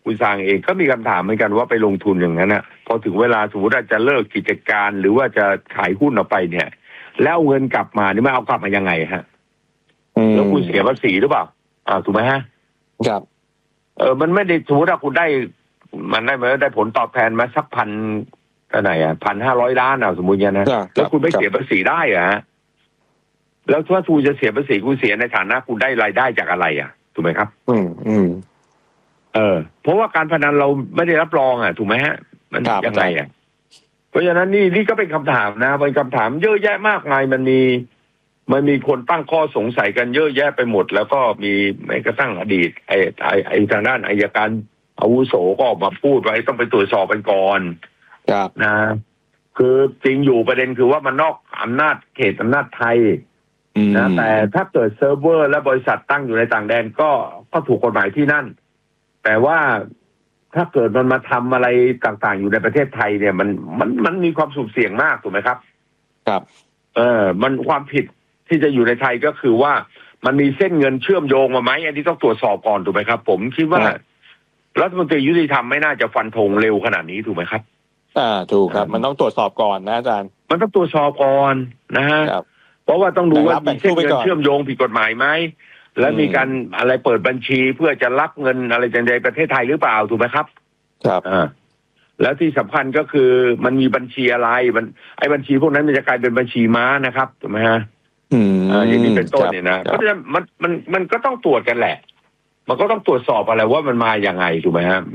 คุณซางเองก็มีคำถามเหมือนกันว่าไปลงทุนอย่างนั้นนะพอถึงเวลาสมมติว่าจะเลิกกิจการหรือว่าจะขายหุ้นออกไปเนี่ย แล้วเอาเงินกลับมานี่ไม่เอากลับมายังไงฮะแล้วคุณเสียภาษีหรือเปล่าถูกไหมฮะครับมันไม่ได้สมมติว่าคุณได้ผลตอบแทนมาสักพันไหน1,500 ล้านสมมุติอย่างนั้นแล้วคุณไม่เสียภาษีได้ฮะแล้วถ้าคุณจะเสียภาษีคุณเสียในฐานะคุณได้รายได้จากอะไรถูกไหมครับเพราะว่าการพนันเราไม่ได้รับรองถูกไหมฮะมันยังไงเพราะฉะนั้นนี่ก็เป็นคำถามนะเป็นคำถามเยอะแยะมากมายมันมีคนตั้งข้อสงสัยกันเยอะแยะไปหมดแล้วก็มีแม้กระทั่งอดีตไอ้ทางด้านอัยการอาวุโสก็ออกมาพูดไว้ต้องไปตรวจสอบกันก่อนนะคือจริงอยู่ประเด็นคือว่ามันนอกอำนาจเขตอำนาจไทยนะแต่ถ้าเกิดเซิร์ฟเวอร์และบริษัทตั้งอยู่ในต่างแดนก็ถูกกฎหมายที่นั่นแต่ว่าถ้าเกิดมันมาทำอะไรต่างๆอยู่ในประเทศไทยเนี่ยมันมีความสุ่มเสี่ยงมากถูกไหมครับครับมันความผิดที่จะอยู่ในไทยก็คือว่ามันมีเส้นเงินเชื่อมโยงมาไหมอันนี้ต้องตรวจสอบก่อนถูกไหมครับผมคิดว่ารัฐมนตรียุติธรรมไม่น่าจะฟันธงเร็วขนาดนี้ถูกไหมครับถูกครับมันต้องตรวจสอบก่อนนะอาจารย์มันต้องตรวจสอบก่อนนะฮะเพราะว่าต้องดูว่ามีเส้นเงินเชื่อมโยงผิดกฎหมายไหมและมีการอะไรเปิดบัญชีเพื่อจะรับเงินอะไรในประเทศไทยหรือเปล่าถูกไหมครับครับแล้วที่สำคัญก็คือมันมีบัญชีอะไรไอ้บัญชีพวกนั้นมันจะกลายเป็นบัญชีม้านะครับถูกไหมฮะอย่างนี้เป็นต้นเนี่ยนะเพราะฉะนั้นมันก็ต้องตรวจกันแหละมันก็ต้องตรวจสอบอะไรว่ามันมาอย่างไงถูกไหมฮะ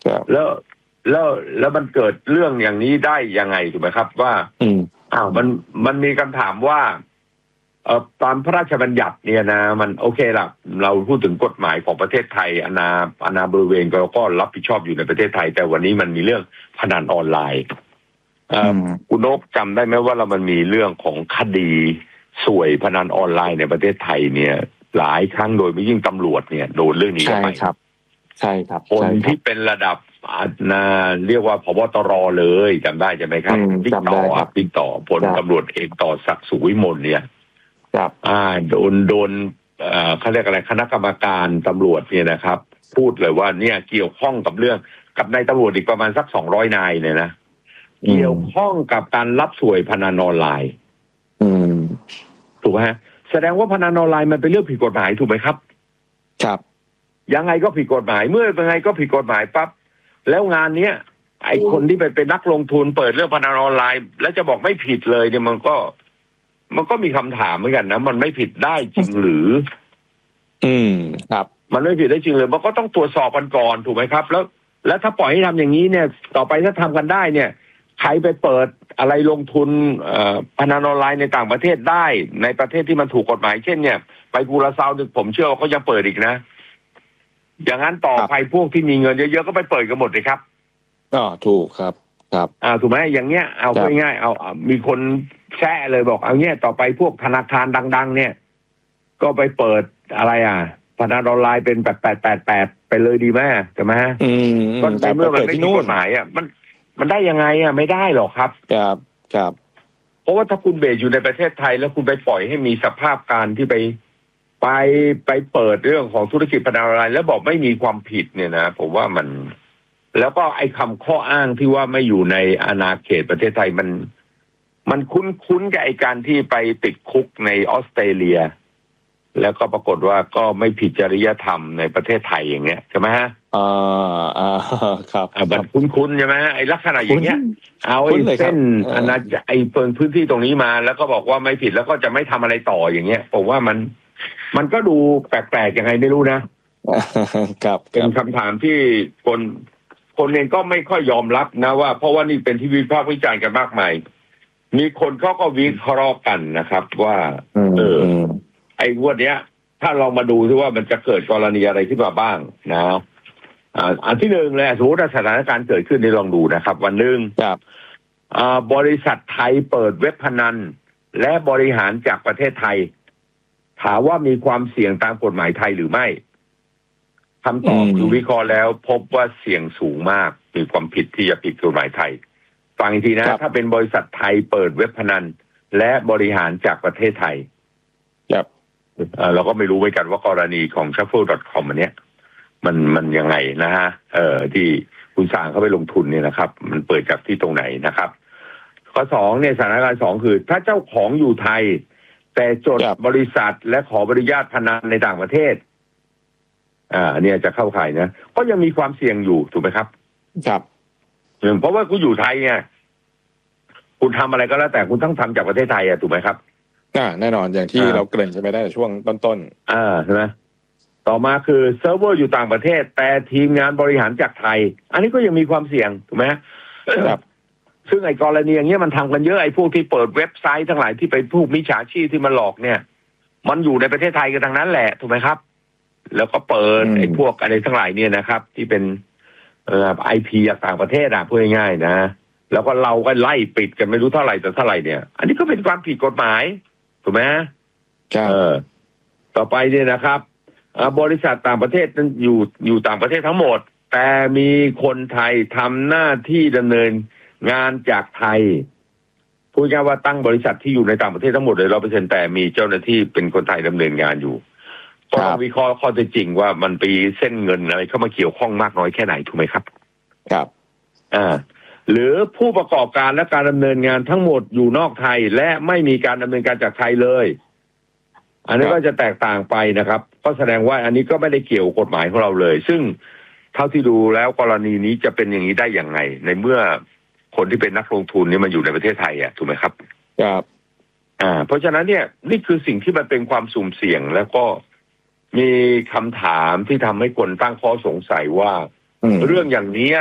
แล้วมันเกิดเรื่องอย่างนี้ได้ยังไงถูกไหมครับว่ามันมีคำถามว่าตามพระราชบัญญัติเนี่ยนะมันโอเคล่ะเราพูดถึงกฎหมายของประเทศไทยอาณาบริเวณก็รับผิดชอบอยู่ในประเทศไทยแต่วันนี้มันมีเรื่องพนันออนไลน์คุณนกจำได้ไหมว่ามันมีเรื่องของคดีสวยพนันออนไลน์ในประเทศไทยเนี่ยหลายครั้งโดยไม่ยิ่งตำรวจเนี่ยโดนเรื่องนี้เข้าไปใช่ครับคนที่เป็นระดับเรียกว่าผบตรเลยจำได้ใช่ไหมครับบิ๊กต่อพลตำรวจเอกต่อศักดิ์สุขวิมลเนี่ยโดนเขาเรียกอะไรคณะกรรมการตำรวจเนี่ยนะครับพูดเลยว่าเนี่ยเกี่ยวข้องกับเรื่องกับนายตำรวจอีกประมาณสัก200 นายเนี่ยนะเกี่ยวข้องกับการรับสวยพนันออนไลน์ถูกไหมฮะแสดงว่าพนันออนไลน์มันเป็นเรื่องผิดกฎหมายถูกไหมครับครับยังไงก็ผิดกฎหมายเมื่อยังไงก็ผิดกฎหมายปั๊บแล้วงานเนี้ยไอ้คนที่เป็นนักลงทุนเปิดเรื่องพนันออนไลน์แล้วจะบอกไม่ผิดเลยเนี่ยมันก็มีคำถามเหมือนกันนะมันไม่ผิดได้จริงหรือครับมันไม่ผิดได้จริงหรือมันก็ต้องตรวจสอบกันก่อนถูกไหมครับแล้วถ้าปล่อยให้ทำอย่างนี้เนี่ยต่อไปถ้าทำกันได้เนี่ยใครไปเปิดอะไรลงทุนพนันออนไลน์ในต่างประเทศได้ในประเทศที่มันถูกกฎหมายเช่นเนี่ยไปกูราซาวด์ผมเชื่อว่าเขายังเปิดอีกนะอย่างนั้นต่อไปพวกที่มีเงินเยอะๆก็ไปเปิดกันหมดเลยครับถูกครับถูกไหมอย่างเงี้ยเอาง่ายๆเอามีคนแซะเลยบอกเอาเงี้ยต่อไปพวกธนาคารดังๆเนี่ยก็ไปเปิดอะไรพนันออนไลน์เป็น888ไปเลยดีไหมใช่ไหมก็แต่เมื่อมันไม่มีกฎหมายมันได้ยังไงไม่ได้หรอกครับครับเพราะว่าถ้าคุณเบสอยู่ในประเทศไทยแล้วคุณไปปล่อยให้มีสภาพการที่ไปเปิดเรื่องของธุรกิจพนันออนไลน์แล้วบอกไม่มีความผิดเนี่ยนะผมว่ามันแล้วก็ไอ้คำข้ออ้างที่ว่าไม่อยู่ในอาณาเขตประเทศไทยมันคุ้นกับไอ้การที่ไปติดคุกในออสเตรเลียแล้วก็ปรากฏว่าก็ไม่ผิดจริยธรรมในประเทศไทยอย่างเงี้ยใช่ไหมฮะครับมันคุ้นใช่ไหมไอ้ลักษณะอย่างเงี้ยเอาไอ้เส้นไอ้พื้นที่ตรงนี้มาแล้วก็บอกว่าไม่ผิดแล้วก็จะไม่ทำอะไรต่ออย่างเงี้ยผมว่ามันก็ดูแปลกๆยังไงไม่รู้นะครับเป็นคำถามที่คนเองก็ไม่ค่อยยอมรับนะว่าเพราะว่านี่เป็นที่วิพากษ์วิจารณ์กันมากมายมีคนเขาก็วิเคราะห์กันนะครับว่าไอ้งวดเนี้ยถ้าลองมาดูที่ว่ามันจะเกิดกรณีอะไรขึ้นมาบ้างนะอันที่หนึ่งเลยสมมติสถานการณ์เกิดขึ้นนี่ลองดูนะครับวันหนึ่งบริษัทไทยเปิดเว็บพนันและบริหารจากประเทศไทยถามว่ามีความเสี่ยงตามกฎหมายไทยหรือไม่คำตอบคือวิเคราะห์แล้วพบว่าเสี่ยงสูงมากมีความผิดที่จะผิดกฎหมายไทยฟังอีกทีนะถ้าเป็นบริษัทไทยเปิดเว็บพนันและบริหารจากประเทศไทยเราก็ไม่รู้เหมือนกันว่ากรณีของ shuffle.com อันเนี้ยมันยังไงนะฮะที่คุณสร้างเขาไปลงทุนเนี่ยนะครับ มันเปิดจากที่ตรงไหนนะครับข้อสองเนี่ยสถานการณ์สองคือถ้าเจ้าของอยู่ไทยแต่จดบริษัทและขออนุญาตพนันในต่างประเทศเนี่ยจะเข้าข่ายนะก็ยังมีความเสี่ยงอยู่ถูกไหมครับครับเพราะว่าคุณอยู่ไทยไงคุณทำอะไรก็แล้วแต่คุณต้องทำจากประเทศไทยถูกไหมครับแน่นอนอย่างที่เราเกริ่นใช่ไหมได้ช่วงต้นใช่ไหมต่อมาคือเซิร์ฟเวอร์อยู่ต่างประเทศแต่ทีมงานบริหารจากไทยอันนี้ก็ยังมีความเสี่ยงถูกไหมครับซึ่งไอ้กรณีอย่างเงี้ยมันทำกันเยอะไอ้พวกที่เปิดเว็บไซต์ทั้งหลายที่เป็นพวกมิจฉาชีพที่มันหลอกเนี่ยมันอยู่ในประเทศไทยกันทั้งนั้นแหละถูกไหมครับแล้วก็เปิดไอ้พวกอะไรทั้งหลายเนี่ยนะครับที่เป็นIP จากต่างประเทศพูดง่ายๆนะแล้วก็เราก็ไล่ปิดกันไม่รู้เท่าไหร่แต่เท่าไหร่เนี่ยอันนี้ก็เป็นความผิดกฎหมายถูกไหมต่อไปเนี่ยนะครับบริษัทต่างประเทศนั้นอยู่ต่างประเทศทั้งหมดแต่มีคนไทยทำหน้าที่ดำเนินงานจากไทยพูดง่ายว่าตั้งบริษัทที่อยู่ในต่างประเทศทั้งหมดเลย100%แต่มีเจ้าหน้าที่เป็นคนไทยดำเนินงานอยู่ก็ต้องวิเคราะห์ข้อเท็จจริงว่ามันไปเส้นเงินอะไรเข้ามาเกี่ยวข้องมากน้อยแค่ไหนถูกไหมครับครับหรือผู้ประกอบการและการดำเนินงานทั้งหมดอยู่นอกไทยและไม่มีการดำเนินการจากไทยเลยอันนี้ก็จะแตกต่างไปนะครับก็แสดงว่าอันนี้ก็ไม่ได้เกี่ยวกฎหมายของเราเลยซึ่งเท่าที่ดูแล้วกรณีนี้จะเป็นอย่างนี้ได้อย่างไรในเมื่อคนที่เป็นนักลงทุนนี่มันอยู่ในประเทศไทยถูกไหมครับครับเพราะฉะนั้นเนี่ยนี่คือสิ่งที่มันเป็นความสุ่มเสี่ยงแล้วก็มีคำถามที่ทำให้คนตั้งข้อสงสัยว่าเรื่องอย่างนี้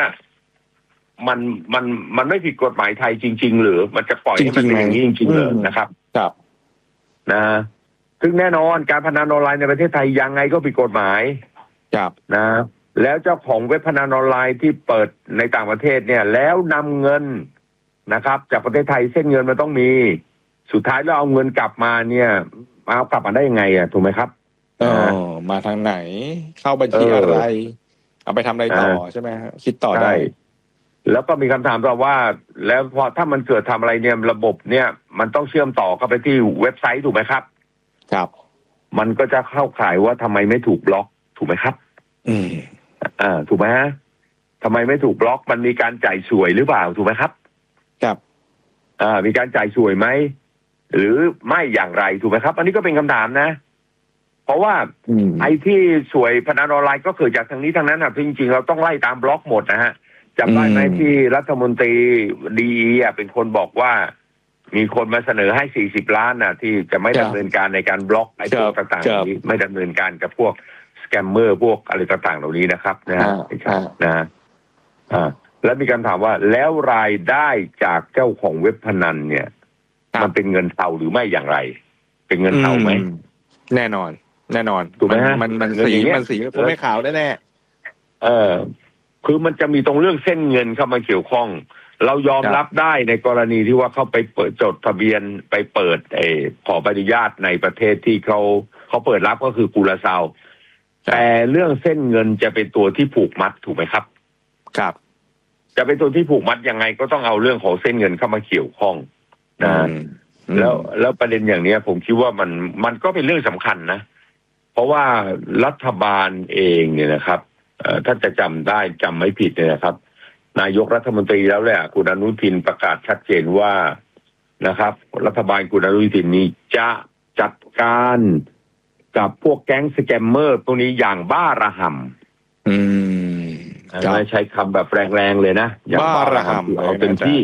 มันไม่ผิดกฎหมายไทยจริงๆหรือมันจะปล่อยให้มันเป็นอย่างนี้จริงๆเลยนะครับครับนะซึ่งแน่นอนการพนันออนไลน์ในประเทศไทยยังไงก็ผิดกฎหมายครับนะแล้วเจ้าของเว็บพนันออนไลน์ที่เปิดในต่างประเทศเนี่ยแล้วนำเงินนะครับจากประเทศไทยเส้นเงินมันต้องมีสุดท้ายแล้วเอาเงินกลับมาเนี่ยเอากลับมาได้ยังไงถูกไหมครับมาทางไหนเข้าบัญชีอะไรเอาไปทำอะไรต่อใช่ไหมคิดต่อได้แล้วก็มีคำถามต่อว่าแล้วพอถ้ามันเกิดทำอะไรเนี่ยระบบเนี่ยมันต้องเชื่อมต่อเข้าไปที่เว็บไซต์ถูกไหมครับครับมันก็จะเข้าข่ายว่าทำไมไม่ถูกบล็อกถูกไหมครับถูกไหมทำไมไม่ถูกบล็อกมันมีการจ่ายสวยหรือเปล่าถูกไหมครับครับมีการจ่ายสวยไหมหรือไม่อย่างไรถูกไหมครับอันนี้ก็เป็นคำถามนะเพราะว่าไอ้ที่สวยพนันออนไลน์ก็เกิดจากทางนี้ทางนั้นจริงๆเราต้องไล่ตามบล็อกหมดนะฮะจำได้ไหมที่รัฐมนตรีดีเป็นคนบอกว่ามีคนมาเสนอให้40 ล้านที่จะไม่ดำเนินการในการบล็อกไอ้พวกต่างๆนี้ไม่ดำเนินการกับพวกสแกมเมอร์พวกอะไรต่างๆเหล่านี้นะครับนะแล้วมีการถามว่าแล้วรายได้จากเจ้าของเว็บพนันเนี่ยมันเป็นเงินเทาหรือไม่อย่างไรเป็นเงินเทาไหมแน่นอนถูกไหมฮะมันสีผมไม่ขาวแน่คือมันจะมีตรงเรื่องเส้นเงินเข้ามาเกี่ยวข้องเรายอมรับได้ในกรณีที่ว่าเขาไปเปิดจดทะเบียนไปเปิดขอใบอนุญาตในประเทศที่เขาเปิดรับก็คือกุราซาวแต่เรื่องเส้นเงินจะเป็นตัวที่ผูกมัดถูกไหมครับครับจะเป็นตัวที่ผูกมัดยังไงก็ต้องเอาเรื่องของเส้นเงินเข้ามาเกี่ยวข้องนะแล้วประเด็นอย่างนี้ผมคิดว่ามันก็เป็นเรื่องสำคัญนะเพราะว่ารัฐบาลเองเนี่ยนะครับท่านจะจำได้จำไม่ผิดเนี่ยนะครับนายกรัฐมนตรีแล้วแหละคุณอนุทินประกาศชัดเจนว่านะครับรัฐบาลคุณอนุทินนี้จะจัดการกับพวกแก๊งสแกมเมอร์พวกนี้อย่างบ้าระห่ำใช้คำแบบแรงๆเลยนะอย่างบ้าระห่ำเอาเต็มที่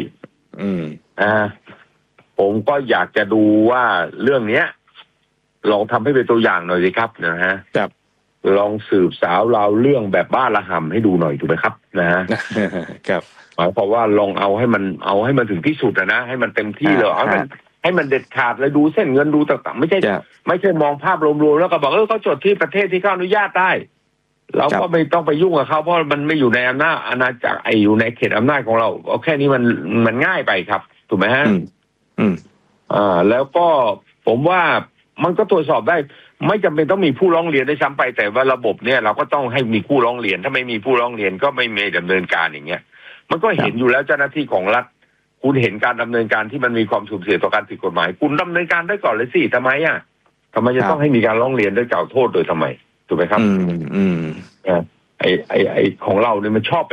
ผมก็อยากจะดูว่าเรื่องเนี้ยลองทำให้เป็นตัวอย่างหน่อยสิครับนะฮะลองสืบสาวเราเรื่องแบบบ้าระห่ำให้ดูหน่อยถูกไหมครับนะฮะครับหมายความว่าลองเอาให้มันถึงที่สุดนะให้มันเต็มที่เลยให้มันเด็ดขาดเลยดูเส้นเงินดูต่างๆไม่ใช่มองภาพรวมๆแล้วก็บอกเขาจดที่ประเทศที่เขาอนุญาตได้เราก็ไม่ต้องไปยุ่งกับเขาเพราะมันไม่อยู่ในอำนาจอาณาจักรอยู่ในเขตอำนาจของเราเอาแค่นี้มันง่ายไปครับถูกไหมฮะแล้วก็ผมว่ามันก็ตรวจสอบได้ไม่จำเป็นต้องมีผู้ร้องเรียนได้ซ้ำไปแต่ว่าระบบเนี่ยเราก็ต้องให้มีผู้ร้องเรียนถ้าไม่มีผู้ร้องเรียนก็ไม่มีดำเนินการอย่างเงี้ยมันก็เห็นอยู่แล้วเจ้าหน้าที่ของรัฐคุณเห็นการดำเนินการที่มันมีความสุ่มเสี่ยงต่อการผิดกฎหมายคุณดำเนินการได้ก่อนเลยสิทำไมจะต้องให้มีการร้องเรียนด้วยกล่าวโทษโดยทำไมถูกไหมครับไอของเราเนี่ยมันชอบไป